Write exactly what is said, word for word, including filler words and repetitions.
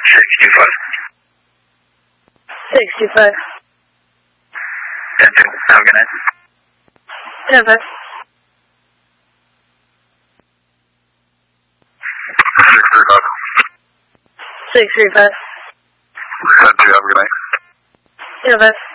sixty-five. sixty-five. ten two. Have a good night. ten five. six three five. six three five. ten two. Have a good night. ten five.